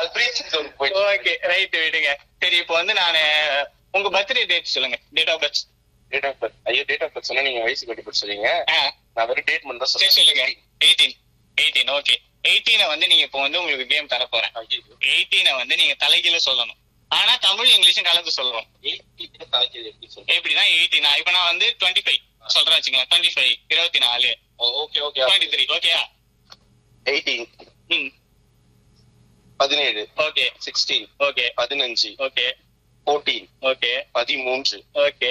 Okay right விடுங்க. சரி இப்போ வந்து நானு உங்க பர்த்டே டேட் சொல்லுங்க. Date of birth. ஐயோ டேட் ஆஃப் பர்த் சொன்னா நீங்க வயசு கட்டி போட்டு சொல்லுங்க. நான் வெறும் டேட் மட்டும் தான் சொல்லுங்க. 18 ஓகே. 18 வந்து நீங்க இப்போ வந்து உங்களுக்கு கேம் தர போறேன். 18 வந்து நீங்க தலைகீழ சொல்லணும். ஆனா தமிழ் இங்கிலீஷும் கலந்து சொல்லணும். எப்படின்னா 18 இப்ப நான் வந்து 25 சொல்றேன் வச்சுக்கலாம். 25 24 ஓகே ஓகே 23 ஓகேயா? 18 17 okay 16 okay 15 okay 14 okay 13 okay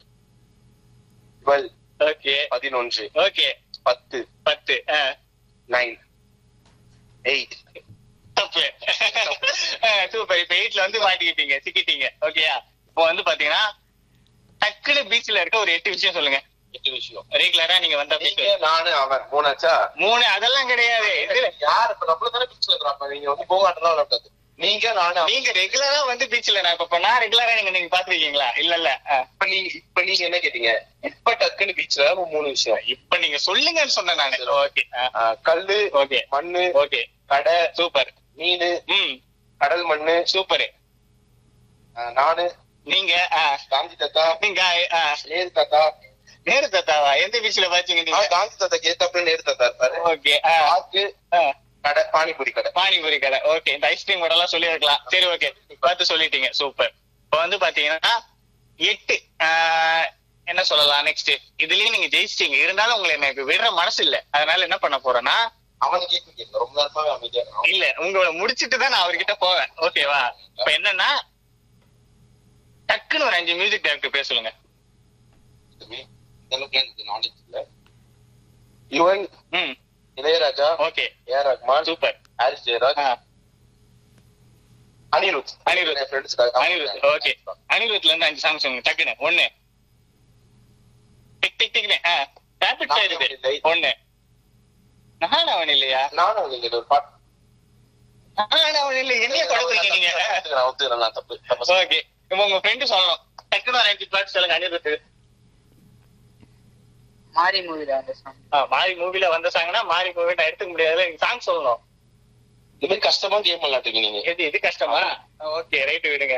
12 okay 11 okay 10 9 8 தப்பு. சூப்பர். இப்ப 8ல வந்து மாட்டிக்கிட்டீங்க, சிக்கிட்டீங்க. ஓகேயா? இப்போ வந்து பாத்தீங்கன்னா டக்குனு பீச்ல இருக்க ஒரு 8 விஷயம் சொல்லுங்க. 8 விஷயம் ரெகுலரா நீங்க வந்தா நானு அவன் 3 ஆச்சா? 3 அதெல்லாம் கிடையாது. யார் இப்ப நம்மள தானே பீச்ல இருக்கறப்ப நீங்க வந்து போகாட்டலாம் விளையாடாது. நீங்க நானு நீங்க ரெகுலரா வந்து பீச்ல நான் இப்ப நான் ரெகுலரா நீங்க பாத்துருக்கீங்களா? இல்ல. இப்ப நீங்க என்ன கேட்டீங்க? இப்ப டக்குன்னு பீச்ல 3 விஷயம். இப்ப நீங்க சொல்லுங்கன்னு சொன்னேன் நானு. ஓகே. கல்லு ஓகே மண்ணு ஓகே கடை சூப்பர் மீன் கடல் மண்ணு சூப்பர். நானு நீங்க காந்தி தாத்தா நீங்க நேரு தாத்தா. நேரு தாத்தாவா? எந்த பீச்ல பாத்தீங்க நீங்க? காந்தி தாத்தாக்கு ஏத்தாப்புல நேரு தாத்தா இருப்பாரு. ஓகே. ஆக்கு கடை பானிபூரி கடை. ஓகே. இந்த ஐஸ்கிரீம் கடை எல்லாம் சொல்லி இருக்கலாம். சரி ஓகே பார்த்து சொல்லிட்டீங்க. சூப்பர். இப்ப வந்து பாத்தீங்கன்னா 8 என்ன சொல்லலாம் நெக்ஸ்ட். இதுலயும் நீங்க ஜெயிச்சிட்டீங்க. இருந்தாலும் உங்களை எனக்கு விடுற மனசு இல்ல. அதனால என்ன பண்ண போறேன்னா அவனுக்கு கேட்க ரொம்ப நேரமாவே அமைதியா இல்ல உங்களை முடிச்சிட்டு தான் நான் அவர்கிட்ட போவேன். ஓகேவா? இப்ப என்னன்னா டக்குன்னு ஒரு 5 மியூசிக் டைரக்டர் பேர் சொல்லுங்க. நாலேஜ் இல்ல. Yuvan Ilaiyaraaja okay AR Rahman super Harris Jayaraj Anirudh okay. அனிருத்ல இருந்து 5 சாங் சொல்லுங்க டக்குன்னு. 1 டிக் டிக் டிக்னு ரேபிட் ஃபயர் இது 1 நானவன் இல்லையா? நானும் நீங்க ஒரு பாட்டு நானவன் இல்ல. என்னைய குழப்பறீங்க நீங்க. ஒத்துக்கிறேன் தப்பு. ஓகே. இப்போ உங்க ஃப்ரெண்ட் சொல்லணும். டக்குன்னு 2 பாட்டு சொல்லுங்க. அனிருத் மாரி மூவில வந்த சாங். மாரி மூவில வந்த சாங்னா மாரி மூவி நான் எடுத்துக்க முடியாது. சாங் சொல்லணும். இந்த மாதிரி கஷ்டமா கேம் விளையாட்டுங்க நீங்க. எது கஷ்டமா? ஓகே ரைட் விடுங்க.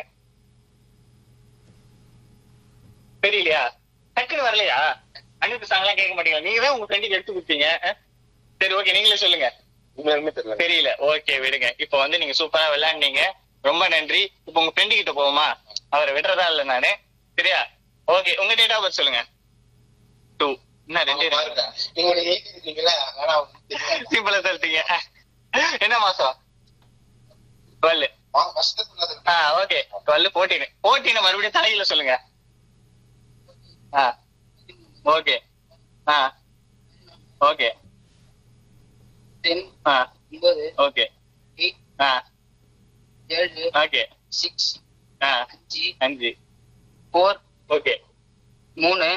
தெரியலையா? டக்குன்னு வரலையா? அனிருத் சாங் எல்லாம் கேட்க மாட்டீங்களா? நீங்க தான் உங்க ஃப்ரெண்டுக்கு எடுத்து கொடுத்தீங்க. சரி ஓகே நீங்களே சொல்லுங்க. தெரியல. ஓகே விடுங்க. இப்ப வந்து நீங்க சூப்பரா விளையாண்டீங்க. ரொம்ப நன்றி. இப்ப உங்க ஃப்ரெண்டு கிட்ட போவோமா? அவரை விடுறதா இல்ல நானு. சரியா? ஓகே உங்க டேட் ஆஃப் பர்த் சொல்லுங்க. 2 என்ன 2 சிம்பிளா சொல்லிட்டீங்க. என்ன மாசம்? 12 ஓகே 12 14 மறுபடியும் தலையில சொல்லுங்க. Okay okay 10 okay 8 7 okay 6 5 4 okay 3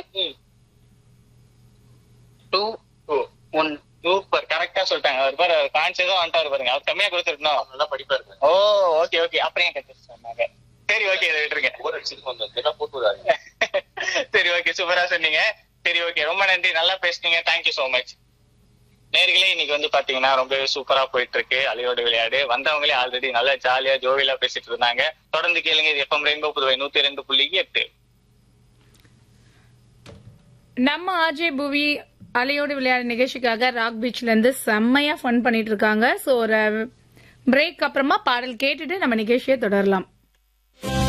2 1 super கரெக்டா சொல்லிட்டாங்க. அவர் பாரு கான்சியஸா வந்துட்டாரு பாருங்க. அவர் கம்மியா கொடுத்துருக்கணும். நல்லா படிப்பாரு. ஓ ஓகே ஓகே அப்புறம் ஏன் கத்து சொன்னாங்க. சரி ஓகே இதை விட்டுருங்க. சரி ஓகே சூப்பரா சொன்னீங்க. சரி ஓகே ரொம்ப நன்றி. நல்லா பேசுனீங்க. Thank you so much. நேர்களே இன்னைக்கு வந்து பாத்தீங்கன்னா ரொம்ப சூப்பரா போயிட்டு இருக்கு அலையோடு விளையாடு. வந்தவங்களே ஆல்ரெடி நல்லா ஜாலியா ஜோவியலா பேசிட்டு இருந்தாங்க. தொடர்ந்து கேளுங்க. இது FM ரெயின்போ புதுவை 102.8. நம்ம ஆர்ஜே புவி அலையோடு விளையாடு நிகழ்ச்சிக்காக ராக் பீச்ல இருந்து செம்மையா ஃபன் பண்ணிட்டு இருக்காங்க. சோ ஒரு பிரேக் அப்புறமா பாடல் கேட்டுட்டு நம்ம நிகழ்ச்சியை தொடரலாம்.